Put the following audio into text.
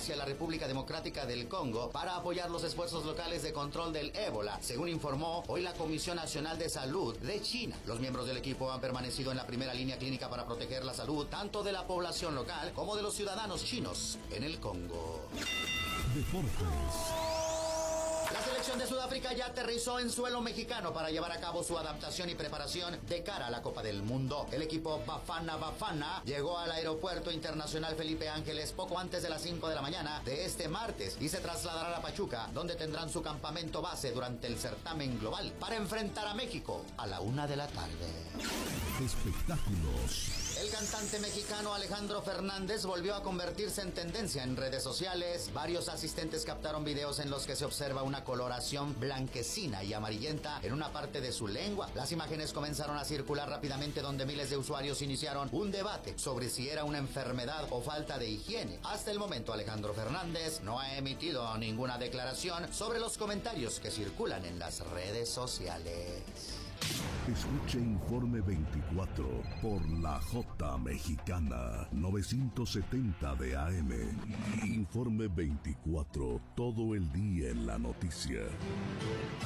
hacia la República Democrática del Congo para apoyar los esfuerzos locales de control del ébola, según informó hoy la Comisión Nacional de Salud de China. Los miembros del equipo han permanecido en la primera línea clínica para proteger la salud tanto de la población local como de los ciudadanos chinos en el Congo. Deportes. La selección de Sudáfrica ya aterrizó en suelo mexicano para llevar a cabo su adaptación y preparación de cara a la Copa del Mundo. El equipo Bafana Bafana llegó al Aeropuerto Internacional Felipe Ángeles poco antes de las 5 de la mañana de este martes y se trasladará a Pachuca, donde tendrán su campamento base durante el certamen global para enfrentar a México a la 1 de la tarde. Espectáculos. El cantante mexicano Alejandro Fernández volvió a convertirse en tendencia en redes sociales. Varios asistentes captaron videos en los que se observa una coloración blanquecina y amarillenta en una parte de su lengua. Las imágenes comenzaron a circular rápidamente, donde miles de usuarios iniciaron un debate sobre si era una enfermedad o falta de higiene. Hasta el momento, Alejandro Fernández no ha emitido ninguna declaración sobre los comentarios que circulan en las redes sociales. Escuche Informe 24 por la J Mexicana 970 de AM. Informe 24, todo el día en la noticia.